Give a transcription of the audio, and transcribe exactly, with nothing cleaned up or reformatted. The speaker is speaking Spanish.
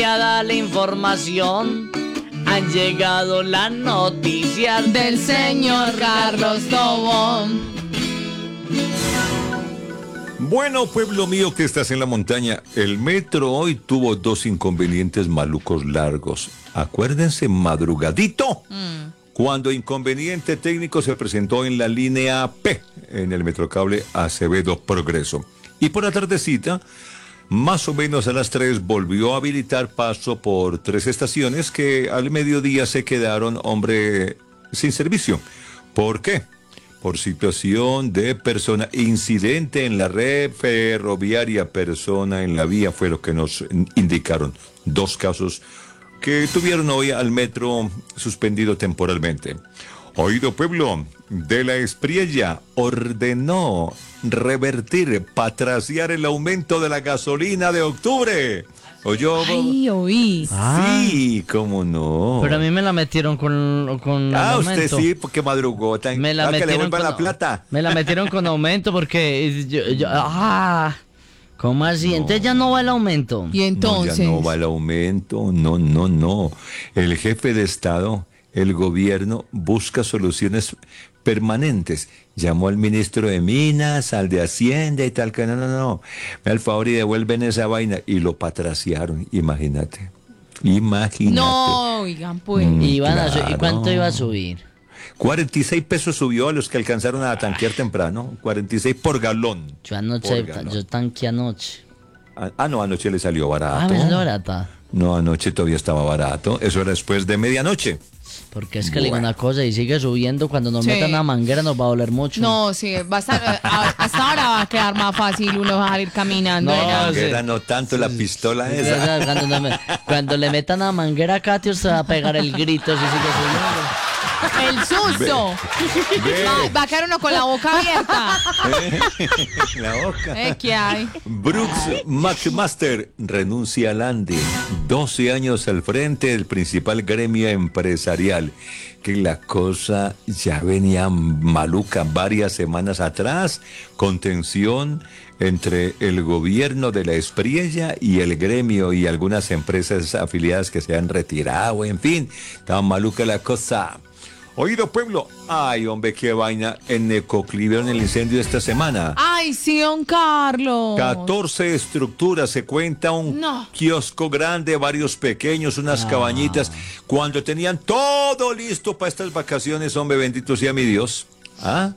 verificada la información, han llegado las noticias del señor Carlos Tobón. Bueno, pueblo mío que estás en la montaña, el metro hoy tuvo dos inconvenientes malucos largos. Acuérdense, madrugadito, mm. cuando inconveniente técnico se presentó en la línea P, en el Metrocable Acevedo Progreso. Y por la tardecita, más o menos a las tres, volvió a habilitar paso por tres estaciones que al mediodía se quedaron, hombre, sin servicio. ¿Por qué? Por situación de persona, incidente en la red ferroviaria, persona en la vía, fue lo que nos indicaron. Dos casos que tuvieron hoy al metro suspendido temporalmente. Oído pueblo, de la Espriella ordenó revertir, patraciar el aumento de la gasolina de octubre. ¿Oyó? Ay, oí. Sí, cómo no. Pero a mí me la metieron con, con Ah, aumento. usted sí, porque madrugó. Tan, me la ah, metieron que le vuelvan con, la plata. Me la metieron con aumento porque yo, yo, ah, ¿cómo así? No. Entonces ya no va el aumento. Y entonces No, ya no va el aumento. No, no, no. El jefe de Estado, el gobierno, busca soluciones permanentes. Llamó al ministro de Minas, al de Hacienda y tal, que no, no, no. Me da el favor y devuelven esa vaina. Y lo patraciaron, imagínate. Imagínate. No, oigan, pues. Mm, ¿Y, claro. a, ¿Y cuánto iba a subir? cuarenta y seis pesos subió a los que alcanzaron a tanquear temprano. cuarenta y seis por galón. Yo anoche, galón. yo tanqueé anoche. Ah, ah, no, anoche le salió barato. Ah, me salió barata. No, anoche todavía estaba barato. Eso era después de medianoche. Porque es que bueno. Le digo una cosa y sigue subiendo, cuando nos sí. metan a manguera nos va a doler mucho. No, sí, va a estar, a, hasta ahora va a quedar más fácil, uno va a salir caminando. No, la manguera sí. no tanto, sí. la pistola sí. esa. Cuando, no me, cuando le metan a manguera a Katy, se va a pegar el grito si sigue subiendo. El susto. Ve, ve. Va, va a quedar uno con la boca abierta. La boca. Eh, ¿Qué hay? Brooks McMaster renuncia al Andy. doce años al frente del principal gremio empresarial. Que la cosa ya venía maluca varias semanas atrás. Contención entre el gobierno de la Espriella y el gremio y algunas empresas afiliadas que se han retirado. En fin, estaba maluca la cosa. Oído pueblo, ay hombre, qué vaina, en Necoclí vieron el incendio esta semana. Ay, sí, don Carlos. catorce estructuras, se cuenta un no. kiosco grande, varios pequeños, unas ah. cabañitas, cuando tenían todo listo para estas vacaciones, hombre, bendito sea mi Dios. ¿Ah?